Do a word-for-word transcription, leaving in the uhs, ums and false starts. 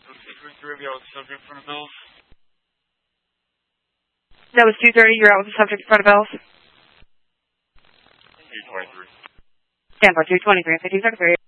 three, you're out with the subject in front of Bells. That was two thirty, you're out with the subject in front of Bells. two twenty-three. Stand by two twenty-three, fifteen thirty-three.